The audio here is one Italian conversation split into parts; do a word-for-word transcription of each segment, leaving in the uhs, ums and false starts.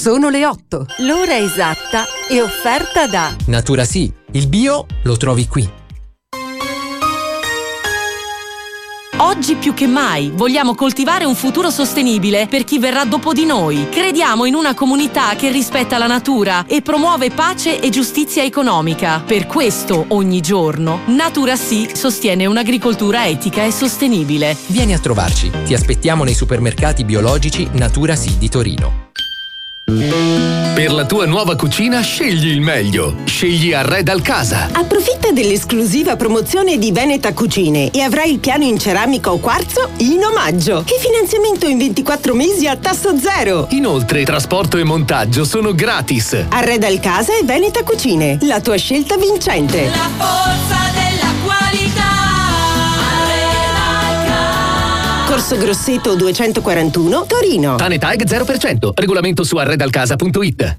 Sono le otto. L'ora esatta è offerta da Natura Sì, il bio lo trovi qui. Oggi più che mai vogliamo coltivare un futuro sostenibile per chi verrà dopo di noi. Crediamo in una comunità che rispetta la natura e promuove pace e giustizia economica. Per questo, ogni giorno, Natura Sì sostiene un'agricoltura etica e sostenibile. Vieni a trovarci. Ti aspettiamo nei supermercati biologici Natura Sì di Torino. Per la tua nuova cucina scegli il meglio. Scegli Arreda al Casa. Approfitta dell'esclusiva promozione di Veneta Cucine e avrai il piano in ceramica o quarzo in omaggio. E finanziamento in ventiquattro mesi a tasso zero. Inoltre, trasporto e montaggio sono gratis. Arreda al Casa e Veneta Cucine, la tua scelta vincente. La forza della qualità. Corso Grosseto duecentoquarantuno, Torino. Tanetag zero per cento. Regolamento su arredalcasa punto it.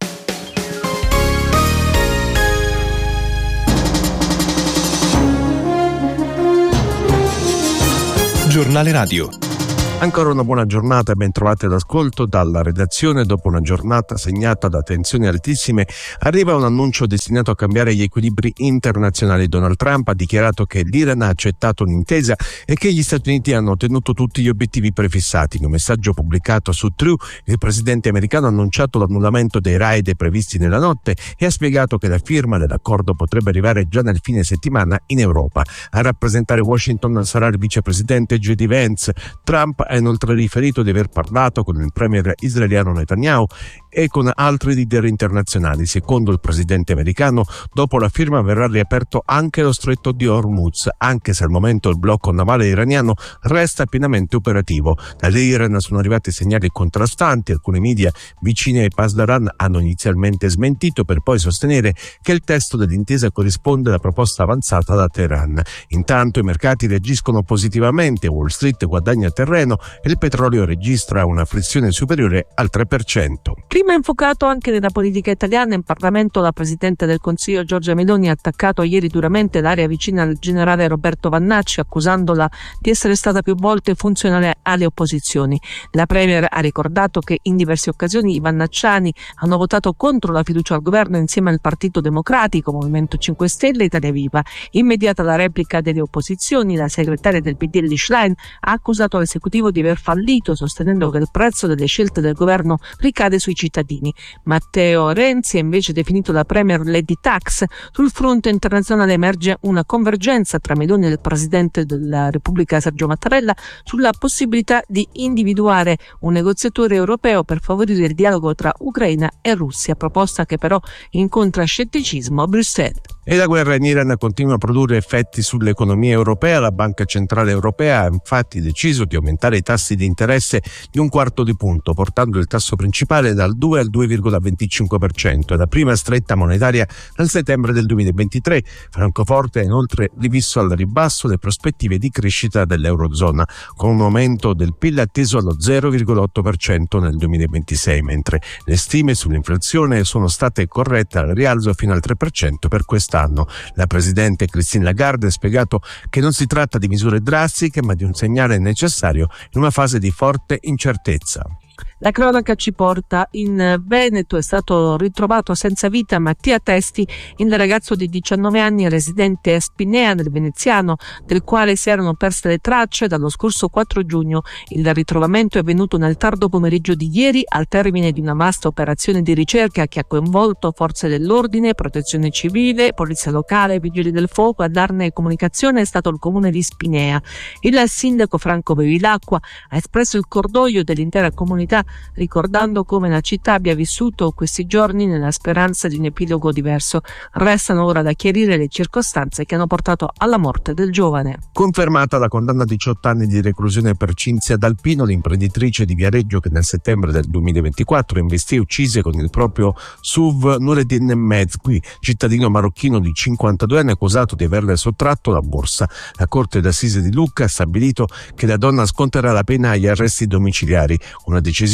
Giornale Radio. Ancora una buona giornata e ben trovati all'ascolto dalla redazione. Dopo una giornata segnata da tensioni altissime, arriva un annuncio destinato a cambiare gli equilibri internazionali. Donald Trump ha dichiarato che l'Iran ha accettato un'intesa e che gli Stati Uniti hanno ottenuto tutti gli obiettivi prefissati. In un messaggio pubblicato su True, il presidente americano ha annunciato l'annullamento dei raid previsti nella notte e ha spiegato che la firma dell'accordo potrebbe arrivare già nel fine settimana in Europa. A rappresentare Washington sarà il vicepresidente J D Vance. Trump ha inoltre riferito di aver parlato con il premier israeliano Netanyahu e con altri leader internazionali. Secondo il presidente americano, dopo la firma verrà riaperto anche lo stretto di Hormuz, anche se al momento il blocco navale iraniano resta pienamente operativo. Dall'Iran sono arrivati segnali contrastanti. Alcuni media vicini ai Pasdaran hanno inizialmente smentito per poi sostenere che il testo dell'intesa corrisponde alla proposta avanzata da Teheran. Intanto i mercati reagiscono positivamente, Wall Street guadagna terreno e il petrolio registra una flessione superiore al tre per cento. Clima infuocato anche nella politica italiana. In Parlamento la Presidente del Consiglio Giorgia Meloni ha attaccato ieri duramente l'area vicina al generale Roberto Vannacci, accusandola di essere stata più volte funzionale alle opposizioni. La Premier ha ricordato che in diverse occasioni i vannacciani hanno votato contro la fiducia al governo insieme al Partito Democratico, Movimento cinque Stelle e Italia Viva. Immediata la replica delle opposizioni, la segretaria del P D Elly Schlein ha accusato l'esecutivo di aver fallito, sostenendo che il prezzo delle scelte del governo ricade sui cittadini. Matteo Renzi ha invece definito la Premier Lady Tax. Sul fronte internazionale emerge una convergenza tra Meloni e il Presidente della Repubblica Sergio Mattarella sulla possibilità di individuare un negoziatore europeo per favorire il dialogo tra Ucraina e Russia, proposta che però incontra scetticismo a Bruxelles. E la guerra in Iran continua a produrre effetti sull'economia europea. La Banca Centrale Europea ha infatti deciso di aumentare i tassi di interesse di un quarto di punto, portando il tasso principale dal due al due virgola venticinque per cento. È la prima stretta monetaria dal settembre del duemilaventitré. Francoforte ha inoltre rivisto al ribasso le prospettive di crescita dell'Eurozona, con un aumento del P I L atteso allo zero virgola otto per cento nel duemilaventisei, mentre le stime sull'inflazione sono state corrette al rialzo fino al tre per cento per quest'anno. La Presidente Christine Lagarde ha spiegato che non si tratta di misure drastiche, ma di un segnale necessario in una fase di forte incertezza. La cronaca ci porta in Veneto. È stato ritrovato senza vita Mattia Testi, il ragazzo di diciannove anni residente a Spinea nel Veneziano, del quale si erano perse le tracce dallo scorso quattro giugno. Il ritrovamento è avvenuto nel tardo pomeriggio di ieri, al termine di una vasta operazione di ricerca che ha coinvolto forze dell'ordine, protezione civile, polizia locale, vigili del fuoco. A darne comunicazione è stato il comune di Spinea. Il sindaco Franco Bevilacqua ha espresso il cordoglio dell'intera comunità, ricordando come la città abbia vissuto questi giorni nella speranza di un epilogo diverso. Restano ora da chiarire le circostanze che hanno portato alla morte del giovane. Confermata la condanna a diciotto anni di reclusione per Cinzia D'Alpino, l'imprenditrice di Viareggio che nel settembre del duemilaventiquattro investì e uccise con il proprio S U V Noureddin Mezgui, cittadino marocchino di cinquantadue anni, accusato di averle sottratto la borsa. La Corte d'Assise di Lucca ha stabilito che la donna sconterà la pena agli arresti domiciliari, una decisione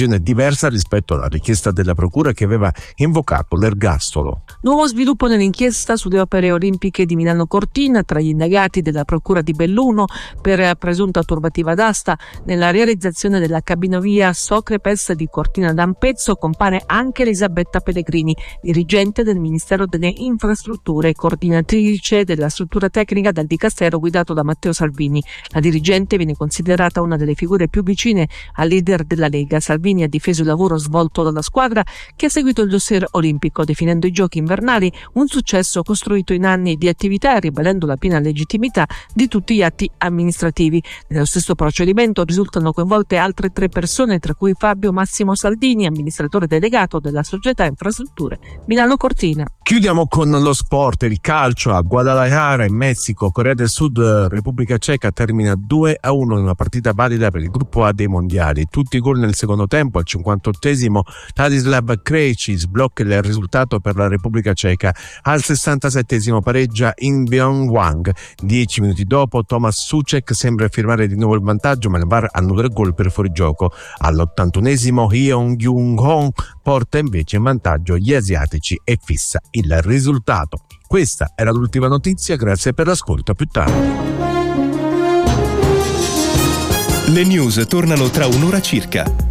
decisione diversa rispetto alla richiesta della procura che aveva invocato l'ergastolo. Nuovo sviluppo nell'inchiesta sulle opere olimpiche di Milano Cortina. Tra gli indagati della procura di Belluno per presunta turbativa d'asta nella realizzazione della cabinovia Socrepes di Cortina d'Ampezzo compare anche Elisabetta Pellegrini, dirigente del Ministero delle Infrastrutture e coordinatrice della struttura tecnica del Dicastero guidato da Matteo Salvini. La dirigente viene considerata una delle figure più vicine al leader della Lega. Salvini ha difeso il lavoro svolto dalla squadra che ha seguito il dossier olimpico, definendo i giochi invernali un successo costruito in anni di attività e ribadendo la piena legittimità di tutti gli atti amministrativi. Nello stesso procedimento risultano coinvolte altre tre persone, tra cui Fabio Massimo Saldini, amministratore delegato della società Infrastrutture Milano Cortina. Chiudiamo con lo sport, il calcio a Guadalajara in Messico, Corea del Sud, Repubblica Ceca termina due a uno in una partita valida per il gruppo A dei mondiali. Tutti i gol nel secondo tempo. Al cinquantottesimo Ladislav Krejci sblocca il risultato per la Repubblica Ceca. Al sessantasettesimo pareggia In Byung Hwang. Dieci minuti dopo Tomas Souček sembra firmare di nuovo il vantaggio, ma il V A R annulla il gol per fuorigioco. All'ottantunesimo Hyun Jung-hong porta invece in vantaggio gli asiatici e fissa il risultato. Questa era l'ultima notizia, grazie per l'ascolto, a più tardi. Le news tornano tra un'ora circa.